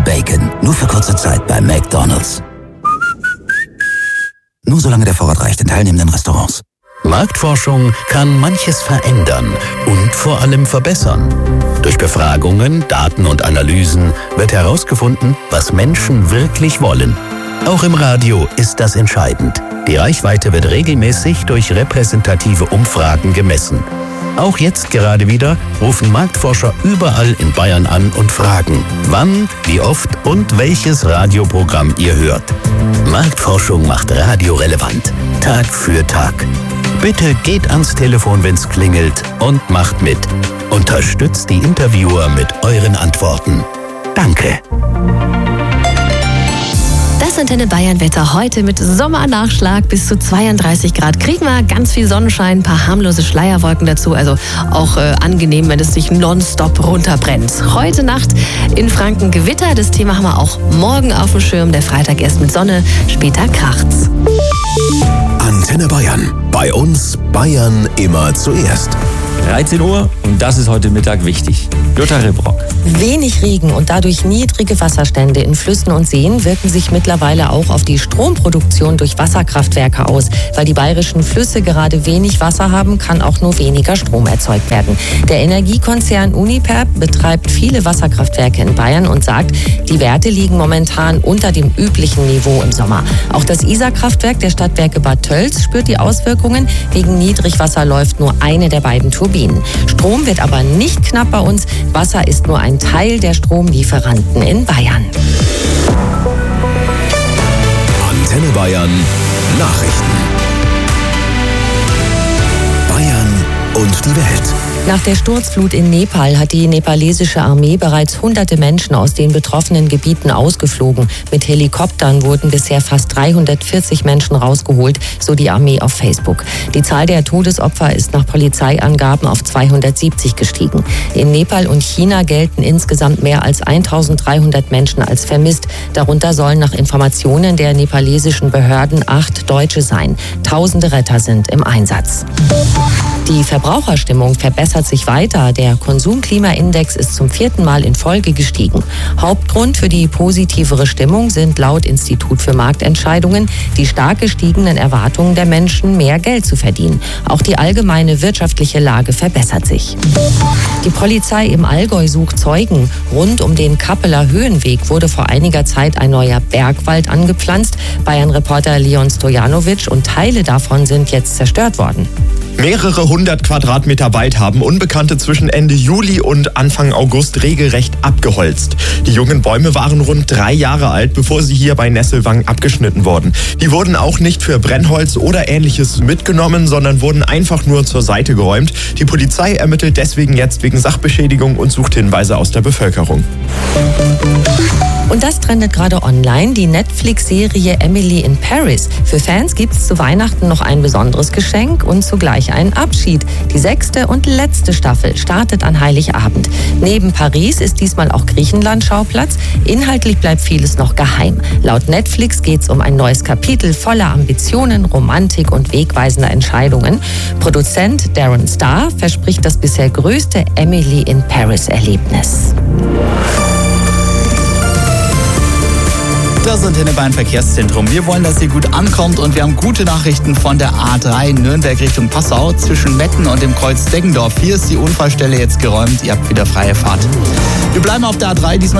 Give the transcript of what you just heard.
Bacon. Nur für kurze Zeit bei McDonald's. Nur solange der Vorrat reicht in teilnehmenden Restaurants. Marktforschung kann manches verändern und vor allem verbessern. Durch Befragungen, Daten und Analysen wird herausgefunden, was Menschen wirklich wollen. Auch im Radio ist das entscheidend. Die Reichweite wird regelmäßig durch repräsentative Umfragen gemessen. Auch jetzt gerade wieder rufen Marktforscher überall in Bayern an und fragen, wann, wie oft und welches Radioprogramm ihr hört. Marktforschung macht Radio relevant, Tag für Tag. Bitte geht ans Telefon, wenn's klingelt, und macht mit. Unterstützt die Interviewer mit euren Antworten. Danke. Das Antenne Bayern Wetter heute mit Sommernachschlag bis zu 32 Grad. Kriegen wir ganz viel Sonnenschein, ein paar harmlose Schleierwolken dazu. Also auch angenehm, wenn es nicht nonstop runterbrennt. Heute Nacht in Franken Gewitter. Das Thema haben wir auch morgen auf dem Schirm. Der Freitag erst mit Sonne, später kracht's. Antenne Bayern. Bei uns Bayern immer zuerst. 13 Uhr und das ist heute Mittag wichtig. Jutta Rebrock. Wenig Regen und dadurch niedrige Wasserstände in Flüssen und Seen wirken sich mittlerweile auch auf die Stromproduktion durch Wasserkraftwerke aus. Weil die bayerischen Flüsse gerade wenig Wasser haben, kann auch nur weniger Strom erzeugt werden. Der Energiekonzern Uniper betreibt viele Wasserkraftwerke in Bayern und sagt, die Werte liegen momentan unter dem üblichen Niveau im Sommer. Auch das Isar-Kraftwerk der Stadtwerke Bad Tölz spürt die Auswirkungen. Wegen Niedrigwasser läuft nur eine der beiden Turbinen. Strom wird aber nicht knapp bei uns. Wasser ist nur ein Teil der Stromlieferanten in Bayern. Antenne Bayern Nachrichten. Bayern und die Welt. Nach der Sturzflut in Nepal hat die nepalesische Armee bereits hunderte Menschen aus den betroffenen Gebieten ausgeflogen. Mit Helikoptern wurden bisher fast 340 Menschen rausgeholt, so die Armee auf Facebook. Die Zahl der Todesopfer ist nach Polizeiangaben auf 270 gestiegen. In Nepal und China gelten insgesamt mehr als 1300 Menschen als vermisst. Darunter sollen nach Informationen der nepalesischen Behörden 8 Deutsche sein. Tausende Retter sind im Einsatz. Die Verbraucherstimmung verbessert sich weiter. Der Konsumklimaindex ist zum 4. Mal in Folge gestiegen. Hauptgrund für die positivere Stimmung sind laut Institut für Marktentscheidungen die stark gestiegenen Erwartungen der Menschen, mehr Geld zu verdienen. Auch die allgemeine wirtschaftliche Lage verbessert sich. Die Polizei im Allgäu sucht Zeugen. Rund um den Kappeler Höhenweg wurde vor einiger Zeit ein neuer Bergwald angepflanzt. Bayern-Reporter Leon Stojanovic, und Teile davon sind jetzt zerstört worden. Mehrere 100 Quadratmeter Wald haben Unbekannte zwischen Ende Juli und Anfang August regelrecht abgeholzt. Die jungen Bäume waren rund 3 Jahre alt, bevor sie hier bei Nesselwang abgeschnitten wurden. Die wurden auch nicht für Brennholz oder Ähnliches mitgenommen, sondern wurden einfach nur zur Seite geräumt. Die Polizei ermittelt deswegen jetzt wegen Sachbeschädigung und sucht Hinweise aus der Bevölkerung. Und das trendet gerade online, die Netflix-Serie Emily in Paris. Für Fans gibt es zu Weihnachten noch ein besonderes Geschenk und zugleich einen Abschied. Die 6. und letzte Staffel startet an Heiligabend. Neben Paris ist diesmal auch Griechenland Schauplatz. Inhaltlich bleibt vieles noch geheim. Laut Netflix geht es um ein neues Kapitel voller Ambitionen, Romantik und wegweisender Entscheidungen. Produzent Darren Star verspricht das bisher größte Emily in Paris-Erlebnis. Das Antenne Bayern Verkehrszentrum. Wir wollen, dass ihr gut ankommt, und wir haben gute Nachrichten von der A3 Nürnberg Richtung Passau zwischen Metten und dem Kreuz Deggendorf. Hier ist die Unfallstelle jetzt geräumt. Ihr habt wieder freie Fahrt. Wir bleiben auf der A3 diesmal